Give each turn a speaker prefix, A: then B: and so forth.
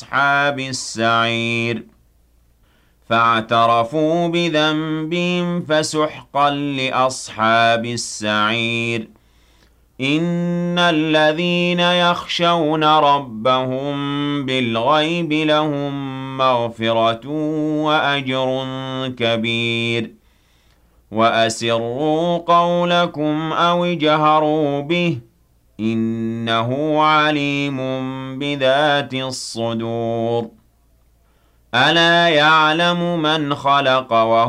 A: أصحاب السعير فاعترفوا بذنبهم فسحقا لأصحاب السعير إن الذين يخشون ربهم بالغيب لهم مغفرة وأجر كبير وأسروا قولكم أو اجهروا به إنه عليم بذات الصدور ألا يعلم من خلق وهو